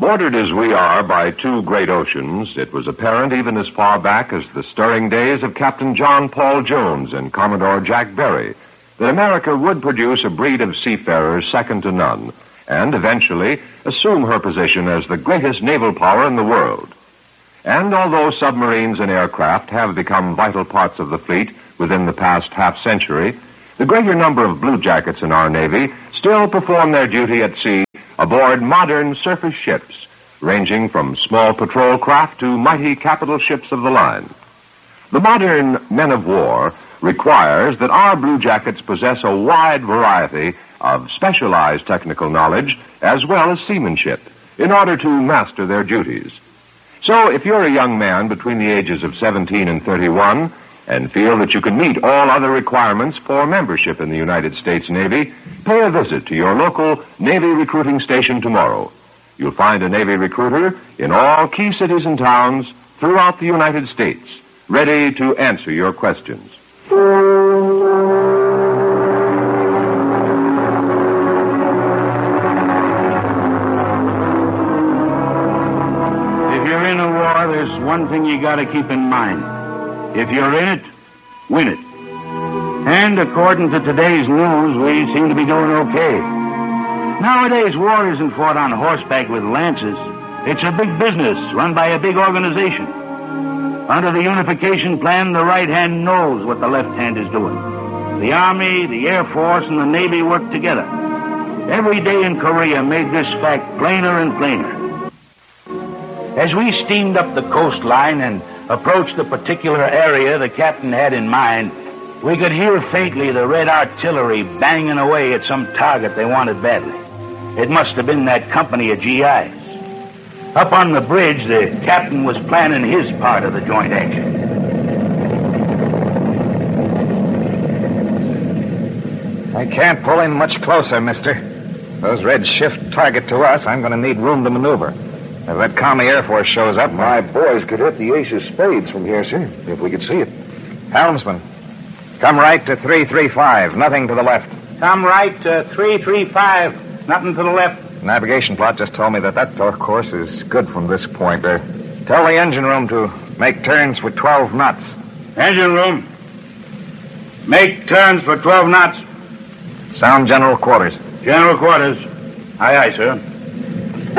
Bordered as we are by two great oceans, it was apparent even as far back as the stirring days of Captain John Paul Jones and Commodore Jack Berry that America would produce a breed of seafarers second to none, and eventually assume her position as the greatest naval power in the world. And although submarines and aircraft have become vital parts of the fleet within the past half-century, the greater number of bluejackets in our Navy still perform their duty at sea aboard modern surface ships, ranging from small patrol craft to mighty capital ships of the line. The modern men of war requires that our bluejackets possess a wide variety of specialized technical knowledge as well as seamanship in order to master their duties. So if you're a young man between the ages of 17 and 31 and feel that you can meet all other requirements for membership in the United States Navy, pay a visit to your local Navy recruiting station tomorrow. You'll find a Navy recruiter in all key cities and towns throughout the United States, ready to answer your questions. If you're in a war, there's one thing you gotta keep in mind. If you're in it, win it. And according to today's news, we seem to be doing okay. Nowadays, war isn't fought on horseback with lances. It's a big business run by a big organization. Under the unification plan, the right hand knows what the left hand is doing. The Army, the Air Force, and the Navy work together. Every day in Korea made this fact plainer and plainer. As we steamed up the coastline and approached the particular area the captain had in mind, we could hear faintly the Red artillery banging away at some target they wanted badly. It must have been that company of GIs. Up on the bridge, the captain was planning his part of the joint action. I can't pull in much closer, mister. Those Reds shift target to us, I'm going to need room to maneuver. If that commie Air Force shows up... My boys could hit the ace of spades from here, sir, if we could see it. Helmsman, come right to 335, nothing to the left. Come right to 335, nothing to the left. Navigation plot just told me that course is good from this point. Tell the engine room to make turns for 12 knots. Engine room, make turns for 12 knots. Sound general quarters. General quarters. Aye, aye, sir.